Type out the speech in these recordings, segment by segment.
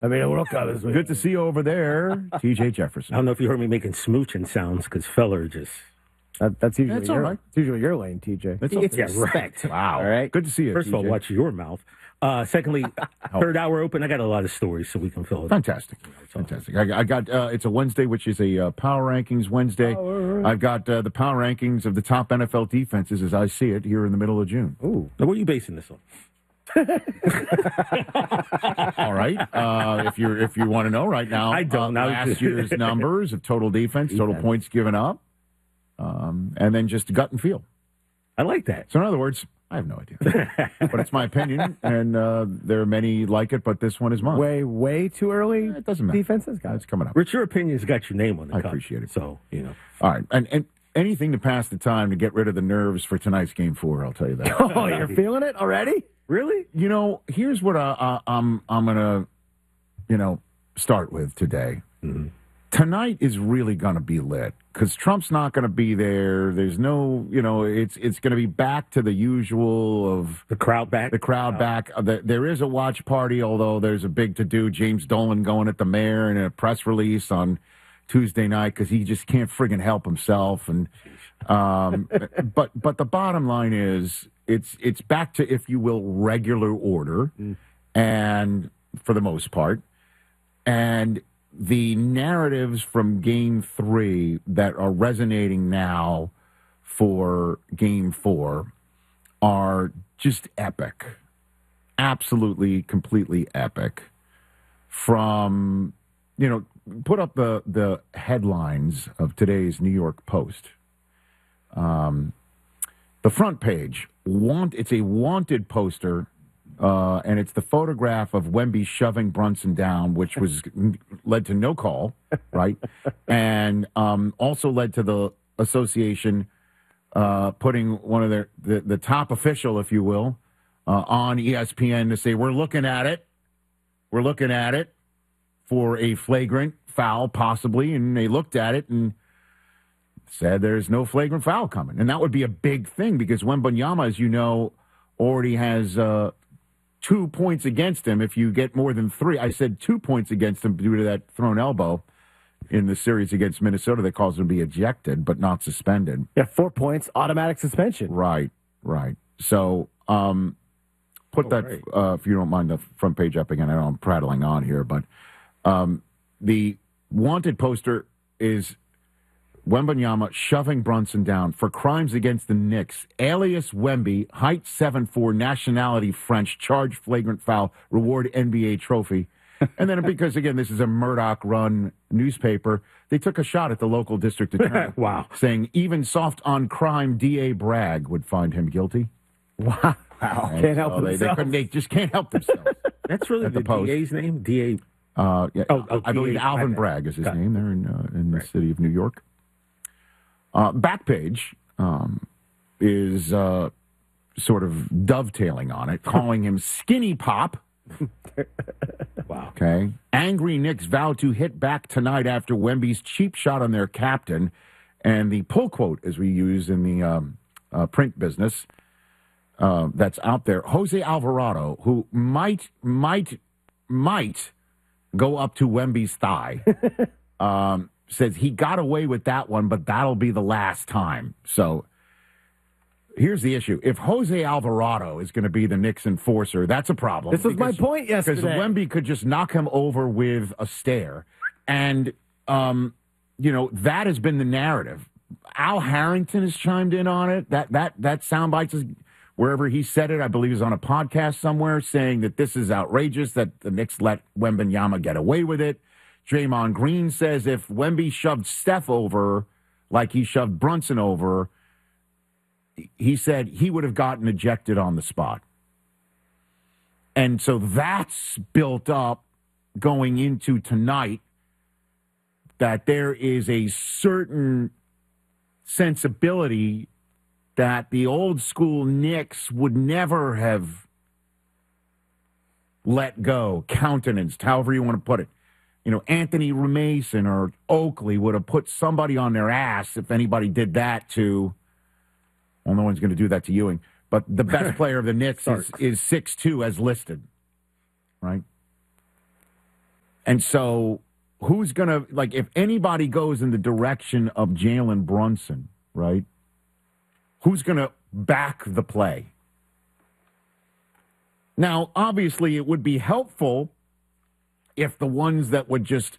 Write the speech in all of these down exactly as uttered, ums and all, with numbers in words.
I mean, World Cup is Good to see you over there, T J Jefferson. I don't know if you heard me making smooching sounds because Feller just. That, that's usually That's all your, right. It's usually your lane, T J. That's It's yeah, respect. Wow. All right. Good to see you, First T J. of all, watch your mouth. Uh, secondly, third hour open. I got a lot of stories, so we can fill it. Fantastic. Fantastic. I, I got, uh, it's a Wednesday, which is a uh, Power Rankings Wednesday. Power. I've got uh, the Power Rankings of the top N F L defenses as I see it here in the middle of June. Ooh. Now, what are you basing this on? All right. Uh, if you if you want to know right now, I don't. uh, I was last just- year's numbers of total defense, total Defense. points given up, um, and then just gut and feel. I like that. So in other words, I have no idea, but it's my opinion, and uh, there are many like it, but this one is mine. Way, way too early. It doesn't matter. Defenses, guys. It's coming up. Rich, your opinion's got your name on the I cup. appreciate it. So, you know. All right, and and anything to pass the time to get rid of the nerves for tonight's game four. I'll tell you that. Oh, you're feeling it already? Really? You know, here's what I, I, I'm I'm gonna, you know, start with today. Mm-hmm. Tonight is really gonna be lit because Trump's not gonna be there. There's no, you know, it's it's gonna be back to the usual of The crowd back? the crowd Oh. back. Uh, the- There is a watch party, although there's a big to do. James Dolan going at the mayor in a press release on Tuesday night because he just can't friggin' help himself. And um, but but the bottom line is it's it's back to, if you will, regular order, Mm. and for the most part, and the narratives from Game Three that are resonating now for Game Four are just epic, absolutely, completely epic. From, you know, put up the the headlines of today's New York Post. Um, the front page, want it's a wanted poster, uh, and it's the photograph of Wemby shoving Brunson down, which was led to no call, right, and um, also led to the association uh, putting one of their the, the top official, if you will, uh, on E S P N to say we're looking at it, we're looking at it for a flagrant foul, possibly, and they looked at it and said there's no flagrant foul coming. And that would be a big thing because Wembanyama, as you know, already has uh, two points against him. If you get more than three, I said two points against him due to that thrown elbow in the series against Minnesota that caused him to be ejected but not suspended. Yeah, four points, automatic suspension. Right, right. So um, put Oh, that, right. uh, if you don't mind, the front page up again. I know I'm prattling on here, but um, the wanted poster is Wembanyama shoving Brunson down for crimes against the Knicks. Alias Wemby, height seven foot four, nationality French, charged flagrant foul, reward N B A trophy. And then because, again, this is a Murdoch-run newspaper, they took a shot at the local district attorney. Wow. Saying even soft on crime D A Bragg would find him guilty. Wow. And Can't help so they, they, themselves. couldn't, they just can't help themselves. That's really At the the, Post. D A's name? D A. Uh, yeah, Oh, oh, I believe D A Alvin Bragg. Bragg is his Got it. name there in uh, in the Right. city of New York. Uh, back page um, is uh, sort of dovetailing on it, calling him Skinny Pop. Wow. Okay. Angry Knicks vow to hit back tonight after Wemby's cheap shot on their captain. And the pull quote, as we use in the um, uh, print business, uh, that's out there. Jose Alvarado, who might, might, might go up to Wemby's thigh, um, says he got away with that one, but that'll be the last time. So here's the issue. If Jose Alvarado is going to be the Knicks enforcer, that's a problem. This was my Because- point yesterday. Because Wemby could just knock him over with a stare. And, um, you know, that has been the narrative. Al Harrington has chimed in on it. That that that soundbite is wherever he said it, I believe is on a podcast somewhere, saying that this is outrageous, that the Knicks let Wembanyama get away with it. Draymond Green says if Wemby shoved Steph over like he shoved Brunson over, he said he would have gotten ejected on the spot. And so that's built up going into tonight, that there is a certain sensibility that the old school Knicks would never have let go, countenanced, however you want to put it. You know, Anthony Mason or Oakley would have put somebody on their ass if anybody did that to, well, no one's going to do that to Ewing, but the best player of the Knicks is, is six two as listed, right? And so who's going to, like, if anybody goes in the direction of Jalen Brunson, right, who's going to back the play? Now, obviously, it would be helpful if the ones that would just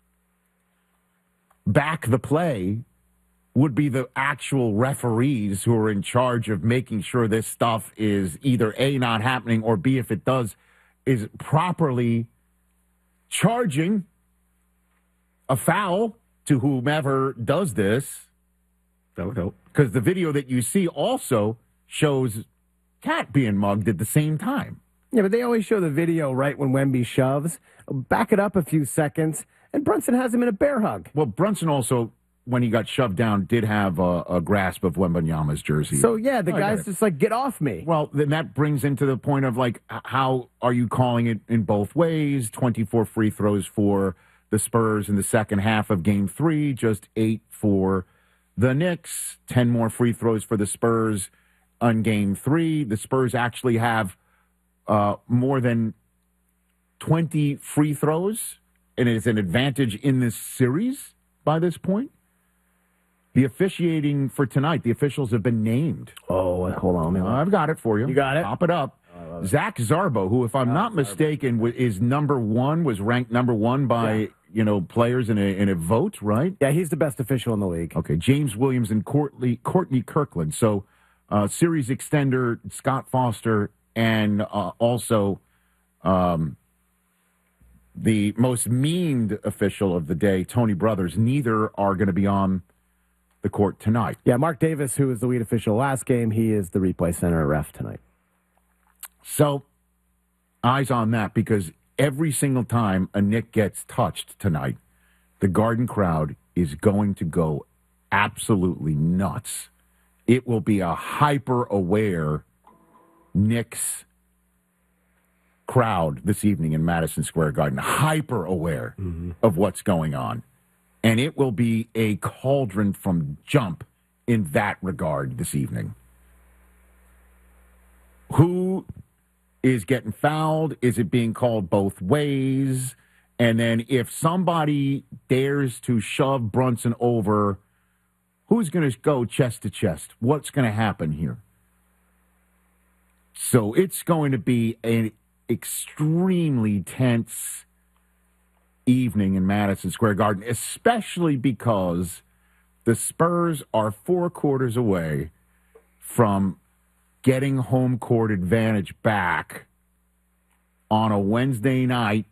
back the play would be the actual referees who are in charge of making sure this stuff is either A, not happening, or B, if it does, is properly charging a foul to whomever does this. That would help. Because the video that you see also shows Cat being mugged at the same time. Yeah, but they always show the video right when Wemby shoves. Back it up a few seconds, and Brunson has him in a bear hug. Well, Brunson also, when he got shoved down, did have a, a grasp of Wembanyama's jersey. So, yeah, the I guy's get it. just like, get off me. Well, then that brings into the point of, like, h- how are you calling it in both ways? twenty-four free throws for the Spurs in the second half of game three, just eight for the Knicks, ten more free throws for the Spurs on game three. The Spurs actually have uh, more than twenty free throws, and it's an advantage in this series by this point. The officiating for tonight, the officials have been named. Oh, hold on. Uh, I've got it for you. You got it? Pop it up. Zach Zarbo, who, if I'm not mistaken, wa- is number one, was ranked number one by, Yeah. you know, players in a in a vote, right? Yeah, he's the best official in the league. Okay, James Williams and Courtney, Courtney Kirkland. So, uh, series extender Scott Foster, and uh, also um, the most memed official of the day, Tony Brothers. Neither are going to be on the court tonight. Yeah, Mark Davis, who was the lead official last game, he is the replay center ref tonight. So, eyes on that, because every single time a Knick gets touched tonight, the Garden crowd is going to go absolutely nuts. It will be a hyper-aware Knicks crowd this evening in Madison Square Garden, hyper-aware mm-hmm. of what's going on. And it will be a cauldron from jump in that regard this evening. Who is getting fouled? Is it being called both ways? And then if somebody dares to shove Brunson over, who's going to go chest to chest? What's going to happen here? So it's going to be an extremely tense evening in Madison Square Garden, especially because the Spurs are four quarters away from getting home court advantage back on a Wednesday night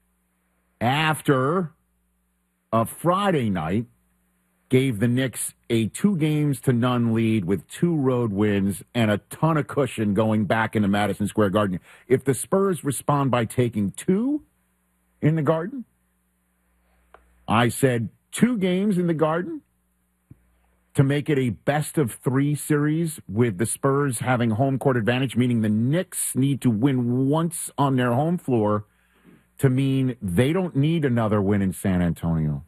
after a Friday night gave the Knicks a two games to none lead with two road wins and a ton of cushion going back into Madison Square Garden. If the Spurs respond by taking two in the Garden, I said two games in the Garden to make it a best of three series with the Spurs having home court advantage, meaning the Knicks need to win once on their home floor to mean they don't need another win in San Antonio.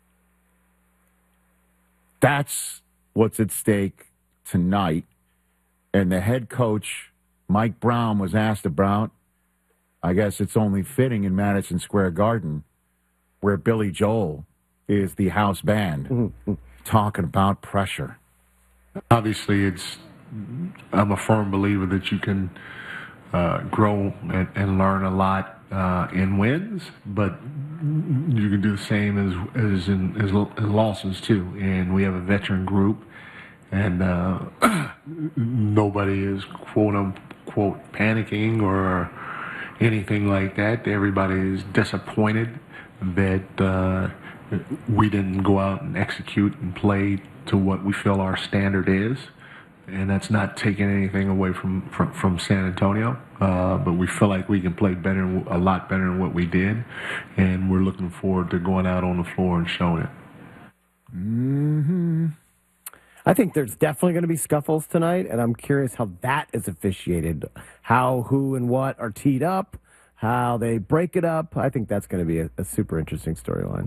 That's what's at stake tonight. And the head coach, Mike Brown, was asked about, I guess it's only fitting in Madison Square Garden, where Billy Joel is the house band, mm-hmm. talking about pressure. Obviously, it's. I'm a firm believer that you can uh, grow and, and learn a lot uh, in wins, but you can do the same as as in, as in losses too. And we have a veteran group, and uh, nobody is quote unquote panicking or anything like that. Everybody is disappointed that uh, we didn't go out and execute and play to what we feel our standard is. And that's not taking anything away from, from, from San Antonio. Uh, but we feel like we can play better, a lot better than what we did. And we're looking forward to going out on the floor and showing it. Mm-hmm. I think there's definitely going to be scuffles tonight, and I'm curious how that is officiated. How, who, and what are teed up, how they break it up. I think that's going to be a, a super interesting storyline.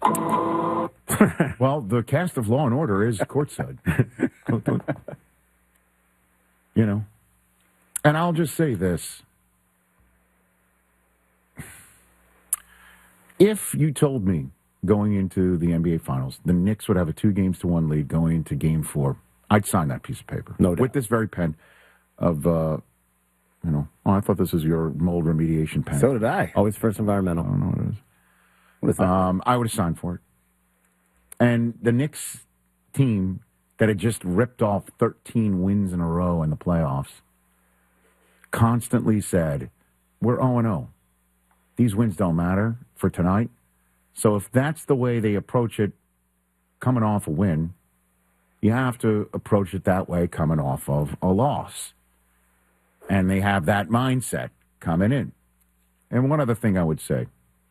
Well, the cast of Law and Order is courtside. You know, and I'll just say this. If you told me going into the N B A Finals, the Knicks would have a two games to one lead going into Game Four, I'd sign that piece of paper. No doubt. With this very pen of, uh, you know, oh, I thought this was your mold remediation pen. So did I. Always first environmental. I don't know what it is. What is that? Um, I would have signed for it. And the Knicks team that had just ripped off thirteen wins in a row in the playoffs constantly said, we're oh and oh. These wins don't matter for tonight. So if that's the way they approach it coming off a win, you have to approach it that way coming off of a loss. And they have that mindset coming in. And one other thing I would say,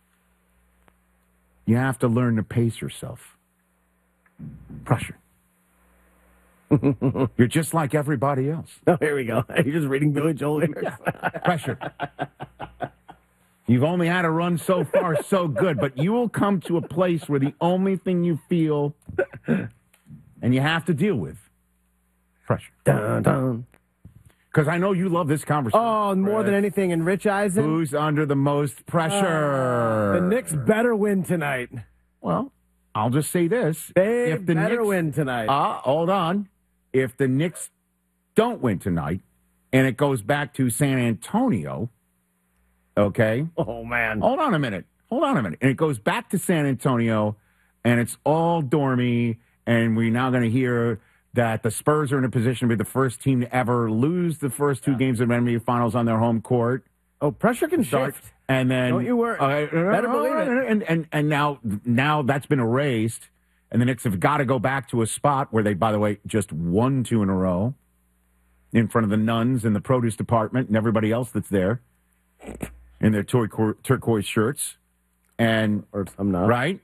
you have to learn to pace yourself. Pressure. You're just like everybody else. Oh, here we go. You're just reading Billy Joel lyrics. Pressure. You've only had a run so far, so good, but you will come to a place where the only thing you feel and you have to deal with pressure. Dun, dun. Because I know you love this conversation. Oh, more Chris. than anything, and Rich Eisen. Who's under the most pressure? The Knicks better win tonight. Well, I'll just say this. They if the better Knicks, win tonight. Ah, hold on. If the Knicks don't win tonight and it goes back to San Antonio, okay? Oh, man. Hold on a minute. Hold on a minute. And it goes back to San Antonio, and it's all dormy, and we're now going to hear that the Spurs are in a position to be the first team to ever lose the first two yeah. games of N B A Finals on their home court. Oh, pressure can Start, shift. And then, don't you worry. Uh, Better believe it. And, and, and now, now that's been erased, and the Knicks have got to go back to a spot where they, by the way, just won two in a row in front of the nuns in the produce department and everybody else that's there in their tur- turquoise shirts. And or some not. Right?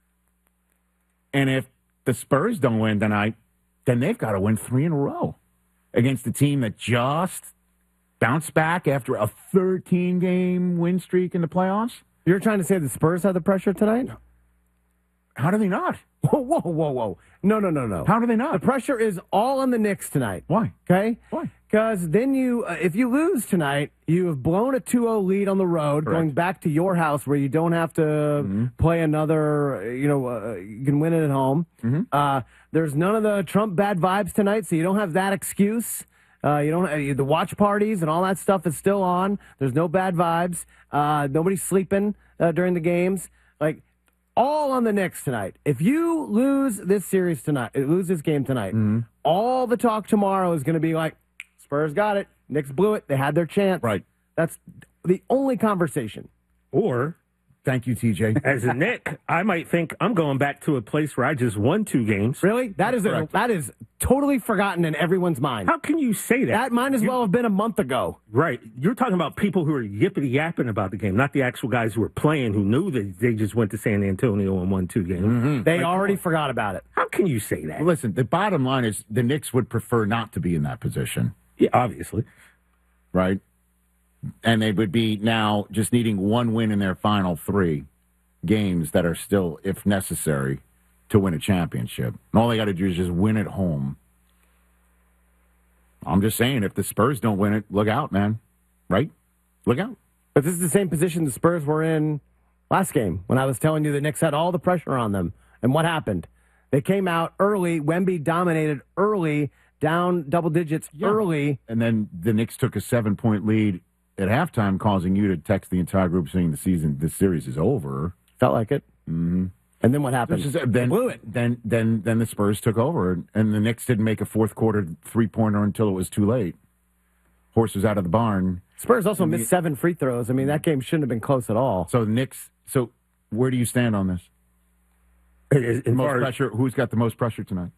And if the Spurs don't win tonight, then they've got to win three in a row against a team that just bounced back after a thirteen-game win streak in the playoffs. You're trying to say the Spurs have the pressure tonight? How do they not? Whoa, whoa, whoa, whoa. No, no, no, no. How do they not? The pressure is all on the Knicks tonight. Why? Okay? Why? Because then you, uh, if you lose tonight, you have blown a two oh lead on the road, Correct. going back to your house where you don't have to mm-hmm. play another, you know, uh, you can win it at home. Mm-hmm. Uh, there's none of the Trump bad vibes tonight, so you don't have that excuse. Uh, you don't uh, the watch parties and all that stuff is still on. There's no bad vibes. Uh, nobody's sleeping uh, during the games. Like, all on the Knicks tonight. If you lose this series tonight, lose this game tonight, mm-hmm. all the talk tomorrow is going to be like, Spurs got it. Knicks blew it. They had their chance. Right. That's the only conversation. Or, thank you, T J. As a Knick, I might think I'm going back to a place where I just won two games. Really? That is a, that is totally forgotten in everyone's mind. How can you say that? That might as you, well have been a month ago. Right. You're talking about people who are yippity yapping about the game, not the actual guys who were playing who knew that they just went to San Antonio and won two games. Mm-hmm. They like, already forgot about it. How can you say that? Well, listen, the bottom line is the Knicks would prefer not to be in that position. Yeah, obviously. Right? And they would be now just needing one win in their final three games that are still, if necessary, to win a championship. And all they got to do is just win at home. I'm just saying, if the Spurs don't win it, look out, man. Right? Look out. But this is the same position the Spurs were in last game when I was telling you the Knicks had all the pressure on them. And what happened? They came out early. Wemby dominated early, down double digits yeah. early. And then the Knicks took a seven-point lead at halftime, causing you to text the entire group saying the season, this series is over. Felt like it. Mm-hmm. And then what happened? Is, then, they blew it. Then, then, then the Spurs took over, and the Knicks didn't make a fourth quarter three-pointer until it was too late. Horse was out of the barn. Spurs also missed the, seven free throws. I mean, that game shouldn't have been close at all. So Knicks. So where do you stand on this? In, in most far, pressure. Who's got the most pressure tonight?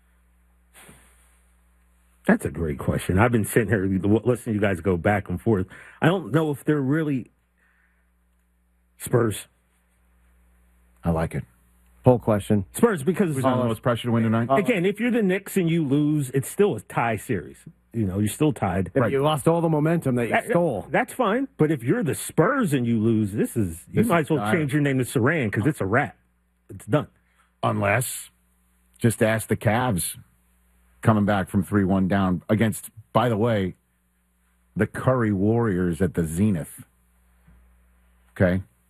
That's a great question. I've been sitting here listening to you guys go back and forth. I don't know if they're really Spurs. I like it. Poll question. Spurs, because who's under the most pressure to win tonight? Again, if you're the Knicks and you lose, it's still a tie series. You know, you're still tied. Right. You lost all the momentum that you that, stole. That's fine. But if you're the Spurs and you lose, this is you this might is, as well change your name to Saran because it's a wrap. It's done. Unless, just ask the Cavs coming back from three one down against, by the way, the Curry Warriors at the Zenith. Okay?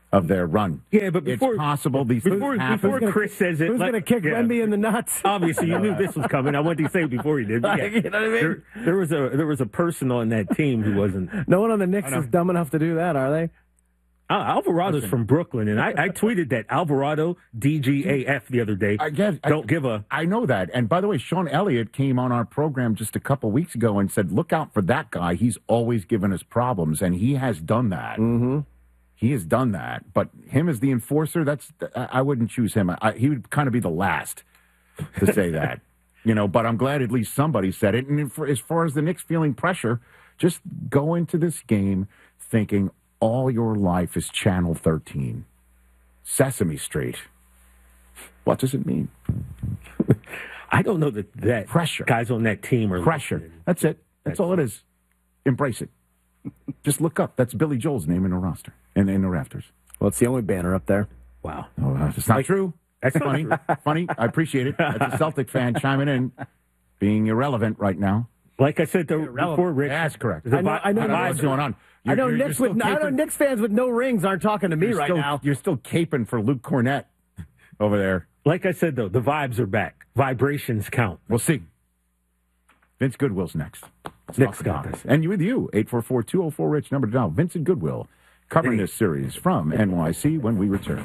of their run. Yeah, but before, it's possible these before, things happen. before gonna, Chris says it, who's like, going to kick yeah. Wemby in the nuts? Obviously, you knew this was coming. I wanted to say it before he did. But yeah, You know what I mean? there, there was a there was a person on that team who wasn't. No one on the Knicks is dumb enough to do that, are they? Uh, Alvarado's from Brooklyn, and I, I tweeted that Alvarado D G A F the other day. I guess Don't I, give a. I know that. And by the way, Sean Elliott came on our program just a couple weeks ago and said, "Look out for that guy. He's always given us problems," and he has done that. Mm-hmm. He has done that. But him as the enforcer, that's I wouldn't choose him. I, he would kind of be the last to say that, you know. But I'm glad at least somebody said it. And for, as far as the Knicks feeling pressure, just go into this game thinking all your life is Channel thirteen, Sesame Street. What does it mean? I don't know that that Pressure. guys on that team are Pressure. That's it. That's, That's all it is. Embrace it. Just look up. That's Billy Joel's name in the roster and in the rafters. Well, it's the only banner up there. Wow. Oh, that's not Like, true. That's not funny. true. Funny. I appreciate it. That's a Celtic fan chiming in, being irrelevant right now. Like I said the, before, Rich. That's correct. the I know- vi- I know I don't know Knicks- what's going on. I know You're- you're Knicks still with I know caping- Knicks fans with no rings aren't talking to me you're right still, now. You're still caping for Luke Cornett over there. Like I said, though, the vibes are back. Vibrations count. We'll see. Vince Goodwill's next. Let's Next talk about guy. this. And you with you, eight four four, two oh four, RICH, number to dial. Vincent Goodwill covering this series from N Y C when we return.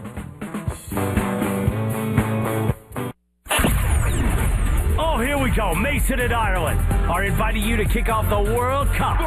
Oh, here we go. Mason and Ireland are inviting you to kick off the World Cup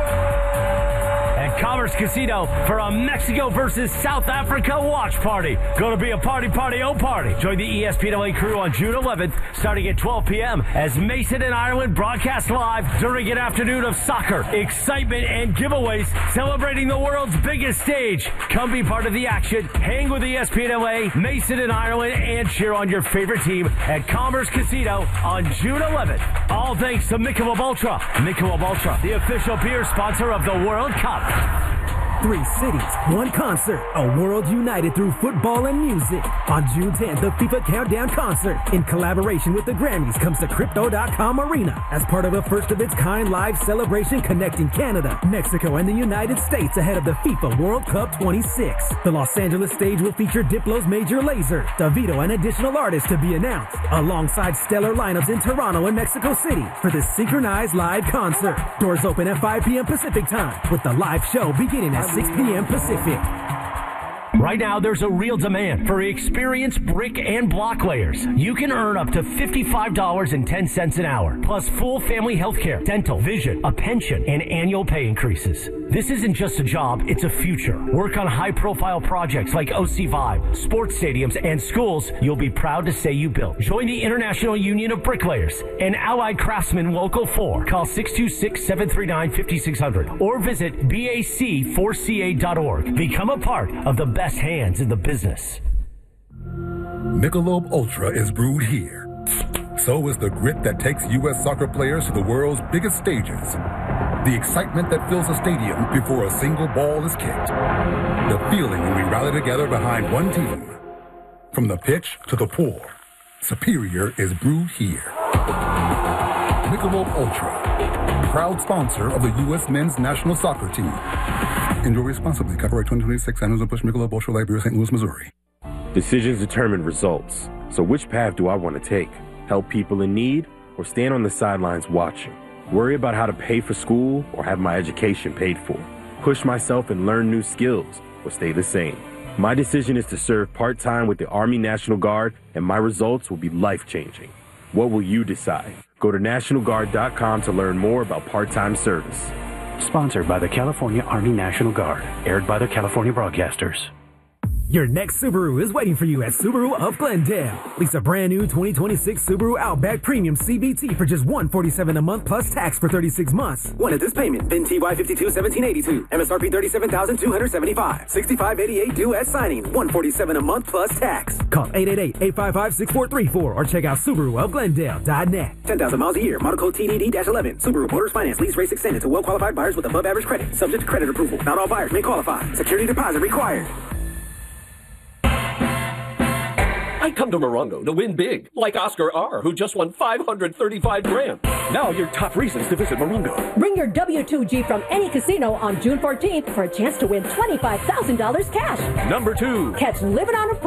at Commerce Casino for a Mexico versus South Africa watch party. Going to be a party, party, oh party. Join the E S P N L A crew on June eleventh, starting at twelve p.m. as Mason and Ireland broadcast live during an afternoon of soccer, excitement, and giveaways celebrating the world's biggest stage. Come be part of the action, hang with E S P N L A, Mason and Ireland, and cheer on your favorite team at Commerce Casino on June eleventh. All thanks to Michelob Ultra. Michelob Ultra, the official beer sponsor of the World Cup. Three cities, one concert, a world united through football and music. On June tenth, the FIFA Countdown Concert, in collaboration with the Grammys, comes to Crypto dot com Arena as part of a first-of-its-kind live celebration connecting Canada, Mexico, and the United States ahead of the FIFA World Cup twenty-six. The Los Angeles stage will feature Diplo's Major Lazer, Davido, and additional artists to be announced, alongside stellar lineups in Toronto and Mexico City for this synchronized live concert. Doors open at five p.m. Pacific time, with the live show beginning at six p.m. Pacific. Right now, there's a real demand for experienced brick and block layers. You can earn up to fifty-five dollars and ten cents an hour, plus full family health care, dental, vision, a pension, and annual pay increases. This isn't just a job, it's a future. Work on high-profile projects like O C Vibe, sports stadiums, and schools you'll be proud to say you built. Join the International Union of Bricklayers and Allied Craftsmen Local four. Call six two six, seven three nine, five six zero zero or visit B A C four C A dot org. Become a part of the best hands in the business. Michelob Ultra is brewed here. So is the grit that takes U S soccer players to the world's biggest stages. The excitement that fills a stadium before a single ball is kicked. The feeling when we rally together behind one team. From the pitch to the pour, Superior is brewed here. Michelob Ultra, proud sponsor of the U S men's national soccer team. Enjoy responsibly. Copyright twenty twenty-six, Anheuser-Busch Michelob Ultra, Light Beer, Saint Louis, Missouri. Decisions determine results. So which path do I want to take? Help people in need or stand on the sidelines watching? Worry about how to pay for school or have my education paid for? Push myself and learn new skills or stay the same? My decision is to serve part-time with the Army National Guard, and my results will be life-changing. What will you decide? Go to National Guard dot com to learn more about part-time service. Sponsored by the California Army National Guard. Aired by the California Broadcasters. Your next Subaru is waiting for you at Subaru of Glendale. Lease a brand new twenty twenty-six Subaru Outback Premium C V T for just one hundred forty-seven dollars a month plus tax for thirty-six months. One at this payment. V I N T Y fifty-two seventeen eighty-two. M S R P thirty-seven thousand two hundred seventy-five dollars. sixty-five eighty-eight due at signing. one hundred forty-seven dollars a month plus tax. Call eight eight eight, eight five five, six four three four or check out Subaru of Glendale dot net. ten thousand miles a year. Model code T D D eleven. Subaru Motors Finance. Lease rates extended to well-qualified buyers with above average credit. Subject to credit approval. Not all buyers may qualify. Security deposit required. I come to Morongo to win big, like Oscar R., who just won five hundred thirty-five grand. Now your top reasons to visit Morongo. Bring your W two G from any casino on June fourteenth for a chance to win twenty-five thousand dollars cash. Number two. Catch Living on a